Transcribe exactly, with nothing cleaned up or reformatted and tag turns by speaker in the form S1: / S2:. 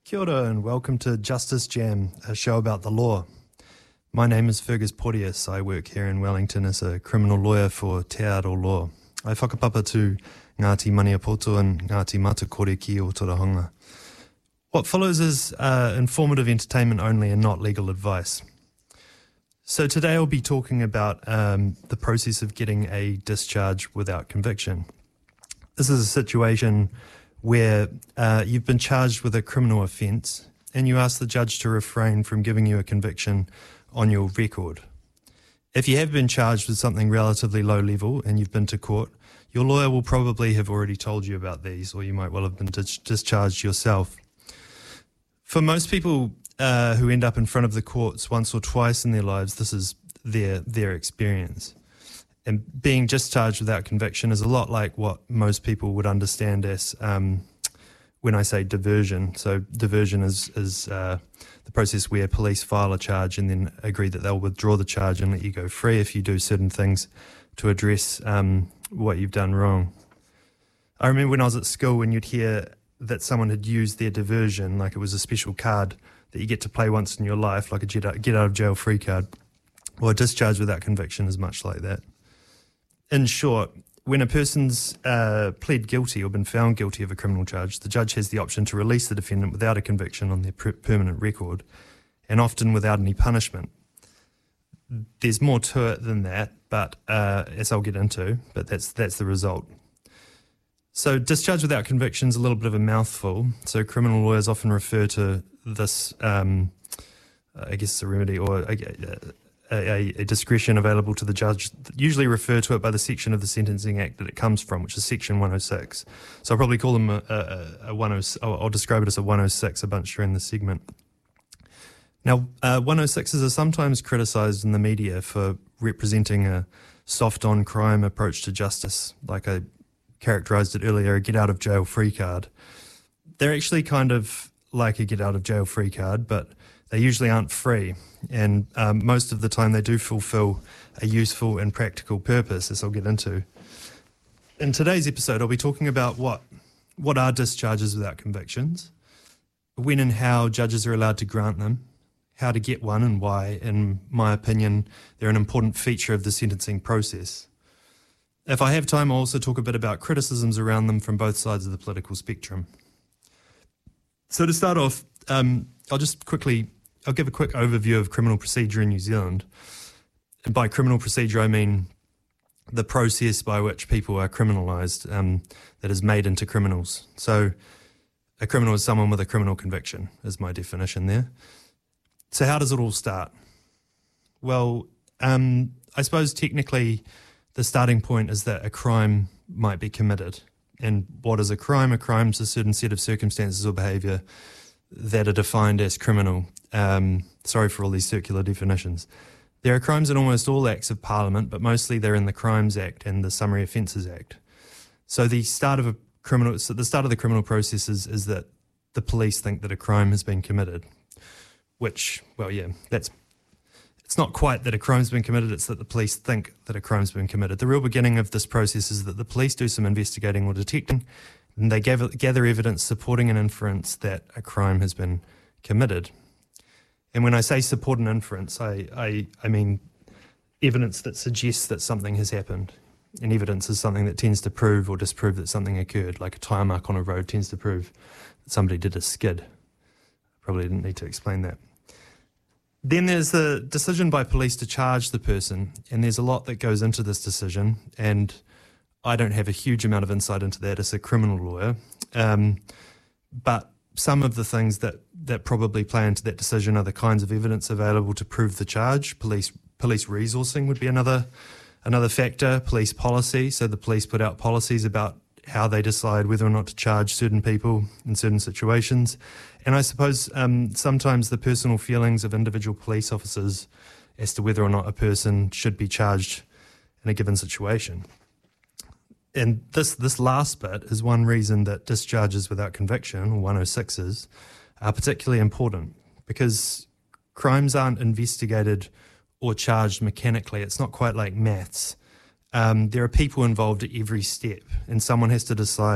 S1: Kia ora and welcome to Justice Jam, a show about the law. My name is Fergus Porteous. I work here in Wellington as a criminal lawyer for Te Aro Law. I whakapapa to Ngāti Maniapoto and Ngāti Matakore ki o Torahonga. What follows is uh, informative entertainment only and not legal advice. So today I'll be talking about um, the process of getting a discharge without conviction. This is a situation where uh, you've been charged with a criminal offence and you ask the judge to refrain from giving you a conviction on your record. If you have been charged with something relatively low level and you've been to court, your lawyer will probably have already told you about these, or you might well have been dis- discharged yourself. For most people uh, who end up in front of the courts once or twice in their lives, this is their their experience. And being discharged without conviction is a lot like what most people would understand as um, when I say diversion. So diversion is, is uh, the process where police file a charge and then agree that they'll withdraw the charge and let you go free if you do certain things to address um, what you've done wrong. I remember when I was at school when you'd hear that someone had used their diversion, like it was a special card that you get to play once in your life, like a get out, get out of jail free card. Well, a discharge without conviction is much like that. In short, when a person's uh, pled guilty or been found guilty of a criminal charge, the judge has the option to release the defendant without a conviction on their per- permanent record, and often without any punishment. There's more to it than that, but uh, as I'll get into, but that's that's the result. So discharge without conviction is a little bit of a mouthful. So criminal lawyers often refer to this, um, I guess it's a remedy or a, a, a discretion available to the judge, usually refer to it by the section of the Sentencing Act that it comes from, which is section one oh six. So I'll probably call them a, a, a one oh six, I'll describe it as a one oh six a bunch during this segment. Now, uh, one oh sixes are sometimes criticised in the media for representing a soft-on-crime approach to justice, like I characterised it earlier, a get-out-of-jail-free card. They're actually kind of like a get-out-of-jail-free card, but they usually aren't free, and um, most of the time they do fulfil a useful and practical purpose, as I'll get into. In today's episode, I'll be talking about what what are discharges without convictions, when and how judges are allowed to grant them, how to get one and why, in my opinion, they're an important feature of the sentencing process. If I have time, I'll also talk a bit about criticisms around them from both sides of the political spectrum. So to start off, um, I'll just quickly, I'll give a quick overview of criminal procedure in New Zealand. And by criminal procedure, I mean the process by which people are criminalised, um, that is made into criminals. So a criminal is someone with a criminal conviction, is my definition there. So how does it all start? Well, um, I suppose technically the starting point is that a crime might be committed. And what is a crime? A crime is a certain set of circumstances or behaviour that are defined as criminal. Um, sorry for all these circular definitions. There are crimes in almost all acts of Parliament, but mostly they're in the Crimes Act and the Summary Offences Act. So the start of a criminal, so the start of the criminal process is, is that the police think that a crime has been committed, which, well, yeah, that's it's not quite that a crime's been committed, it's that the police think that a crime's been committed. The real beginning of this process is that the police do some investigating or detecting, and they gather, gather evidence supporting an inference that a crime has been committed. And when I say support an inference, I, I, I mean evidence that suggests that something has happened. And evidence is something that tends to prove or disprove that something occurred, like a tyre mark on a road tends to prove that somebody did a skid. Probably didn't need to explain that. Then there's the decision by police to charge the person, and there's a lot that goes into this decision, and I don't have a huge amount of insight into that as a criminal lawyer, um, but some of the things that, that probably play into that decision are the kinds of evidence available to prove the charge. Police police resourcing would be another another factor, police policy, so the police put out policies about how they decide whether or not to charge certain people in certain situations. And I suppose um, sometimes the personal feelings of individual police officers as to whether or not a person should be charged in a given situation. And this this last bit is one reason that discharges without conviction, or one oh sixes, are particularly important, because crimes aren't investigated or charged mechanically. It's not quite like maths. Um, there are people involved at every step, and someone has to decide